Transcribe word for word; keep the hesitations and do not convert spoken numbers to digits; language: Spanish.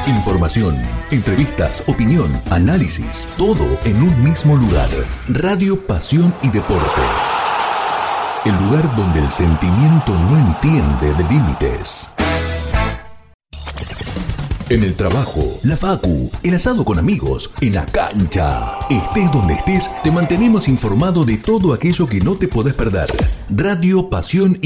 Información, entrevistas, opinión, análisis, todo en un mismo lugar. Radio Pasión y Deporte. El lugar donde el sentimiento no entiende de límites. En el trabajo, la facu, el asado con amigos, en la cancha. Estés donde estés, te mantenemos informado de todo aquello que no te podés perder. Radio Pasión y